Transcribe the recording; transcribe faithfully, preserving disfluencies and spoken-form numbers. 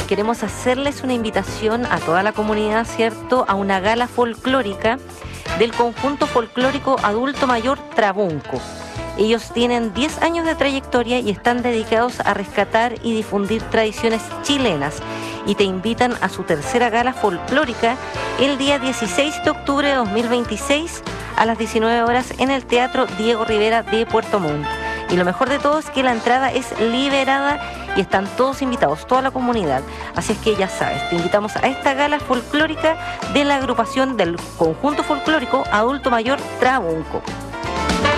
queremos hacerles una invitación a toda la comunidad, ¿cierto?, a una gala folclórica del conjunto folclórico adulto mayor Trabunco. Ellos tienen diez años de trayectoria y están dedicados a rescatar y difundir tradiciones chilenas, y te invitan a su tercera gala folclórica el día dieciséis de octubre de dos mil veintiséis a las diecinueve horas en el Teatro Diego Rivera de Puerto Montt. Y lo mejor de todo es que la entrada es liberada y están todos invitados, toda la comunidad. Así es que ya sabes, te invitamos a esta gala folclórica de la agrupación del conjunto folclórico adulto mayor Trabunco.